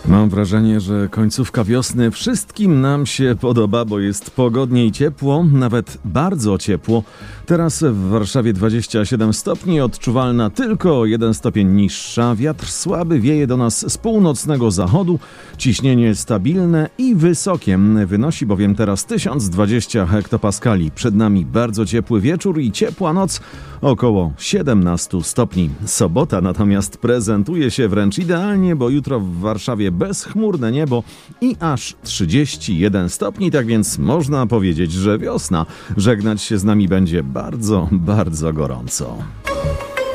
Mam wrażenie, że końcówka wiosny wszystkim nam się podoba, bo jest pogodnie i ciepło, nawet bardzo ciepło. Teraz w Warszawie 27 stopni, odczuwalna tylko o 1 stopień niższa. Wiatr słaby wieje do nas z północnego zachodu. Ciśnienie stabilne i wysokie. Wynosi bowiem teraz 1020 hektopaskali. Przed nami bardzo ciepły wieczór i ciepła noc, około 17 stopni. Sobota natomiast prezentuje się wręcz idealnie, bo jutro w Warszawie bezchmurne niebo i aż 31 stopni, tak więc można powiedzieć, że wiosna. Żegnać się z nami będzie bardzo, bardzo gorąco.